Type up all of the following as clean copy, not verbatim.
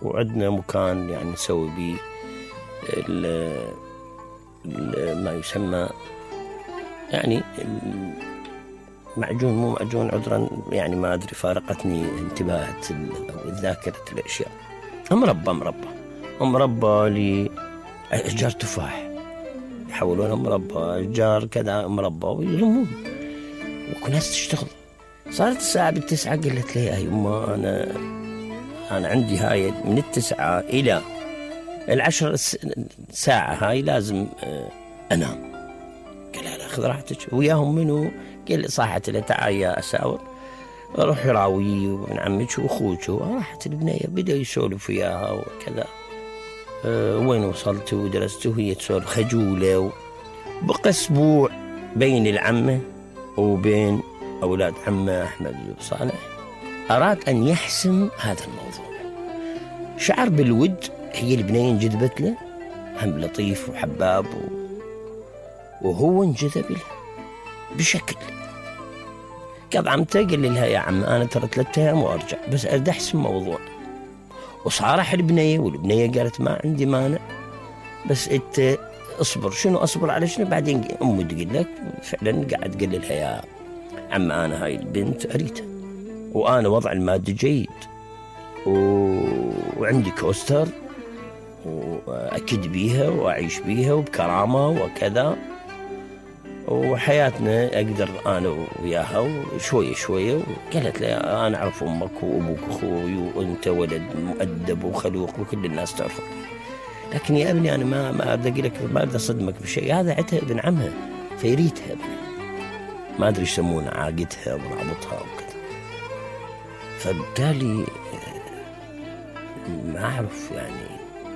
وعندنا مكان يعني نسوي به ما يسمى يعني معجون، مو معجون عذرا، يعني ما أدري فارقتني انتباهات أو ذاكرة الأشياء. مربى لأشجار تفاح، يحولونها مربى، أشجار كذا مربى ويلمون، وكناس تشتغل. صارت الساعة 9 قلت لي يا يما أنا عندي هاي من 9 إلى 10 ساعة هاي لازم أنام. قال لا خذ راحتك. وياهم منو؟ قال لي صاحت له تعال يا أساور روح راوي وابن عمك وأخوك. راحت البنية بدأ يسولف وياها وكذا، وين وصلت ودرست، وهي تسولف خجولة. بقى أسبوع بين العمة وبين أولاد عمه أحمد وصالح. أراد أن يحسم هذا الموضوع، شعر بالود. هي البنية انجذبت له، هم لطيف وحباب وهو انجذب له بشكل. قال عمته قال لها يا عم أنا ترى 3 أيام وأرجع، بس أريد أحسم موضوع. وصارح البنية، والبنية قالت ما عندي مانع، بس أنت اصبر. شنو أصبر على شنو؟ بعدين أمي تقول لك. فعلا قاعد قال لها يا عم أنا هاي البنت أريدها، وأنا وضع المادي جيد، وعندي كوستر وأكد بيها وأعيش بيها وبكرامة وكذا، وحياتنا أقدر أنا وياها وشوية شوية. وقالت لي أنا أعرف أمك وأبوك أخوي، وأنت ولد مؤدب وخلوق وكل الناس تعرفك، لكن يا ابني أنا ما أريد أقول لك، ما أريد أصدمك بشيء. هذا عتها ابن عمها فيريتها ابنها، ما أدري يسمونه عاقدها ورابطها وكذا. فبالتالي ما أعرف يعني،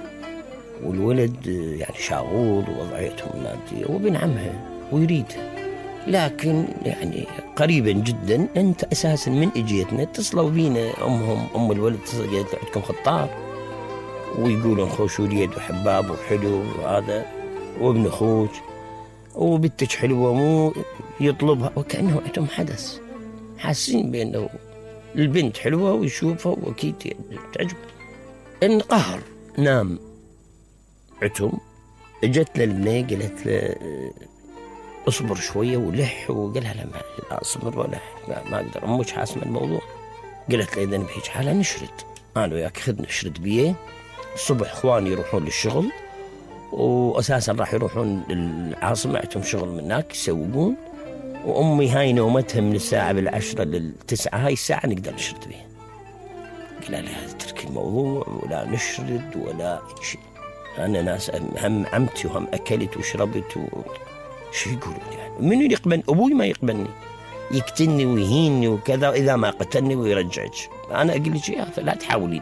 والولد يعني شاغول ووضعيتهم المادية وابن عمها ويريدها، لكن يعني قريبا جدا. أنت أساسا من إجيتنا اتصلوا بينا أم الولد قالت عندكم خطاب، ويقولون خوش وليد وحباب وحلو وهذا وابن أخوك وبنتك حلوة، مو يطلبها وكأنه عندهم حدث، حاسين بأنه البنت حلوة ويشوفها وأكيد تعجب. انقهر نام عتم. اجت للبنية قالت له اصبر شوية ولح، وقالها لا اصبر ولا ما اقدر، امك حاسمة الموضوع. قالت له اذا بهيج حالة نشرد، انا وياك خذ نشرد بيه. الصبح اخواني يروحون للشغل، واساسا راح يروحون للعاصمة، عندهم شغل من هناك يسوقون، وامي هاي نومتها من الساعة 10 ل9، هاي الساعة نقدر نشرد بيها. قال لا ترك الموضوع ولا نشرد ولا شيء، أنا ناس هم عمتي وهم أكلت وشربت شو يقولون يعني. منو يقبل؟ أبوي ما يقبلني، يقتلني ويهيني وكذا، إذا ما قتلني ويرجعك. أنا أقول لك يا لا تحاولين،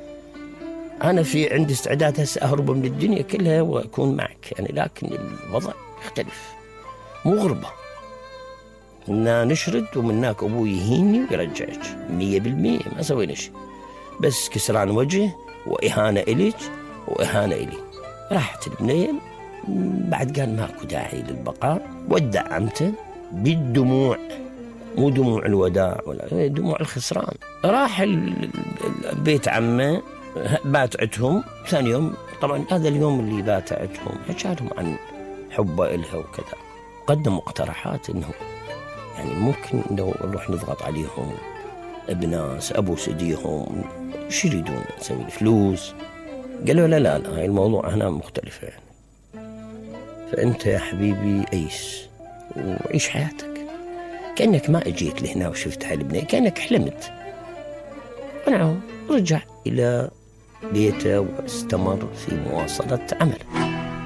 أنا في عندي استعداد هسه أهرب من الدنيا كلها وأكون معك يعني، لكن الوضع يختلف، مو غربة. كنا نشرد ومن هناك أبوي يهيني ويرجعك 100%، ما سوينا شيء، بس كسران وجه وإهانة إليك وإهانة إلي. راحت البنية بعد قال ماكو داعي للبقاء، ودع عمته بالدموع، مو دموع الوداع ولا دموع الخسران. راح بيت عمه بات عندهم. ثاني يوم طبعا هذا اليوم اللي بات عندهم حكى لهم عن حبه إلها وكذا. قدم مقترحات انه يعني ممكن انه نروح نضغط عليهم بناس ابوس ايديهم، شو يريدون نسوي فلوس؟ قالوا لا هاي الموضوع هنا مختلفة يعني. فأنت يا حبيبي عيش وعيش حياتك كأنك ما اجيت لهنا وشفت هالبنية، كأنك حلمت. ونعم رجع إلى بيته واستمر في مواصلة عمله.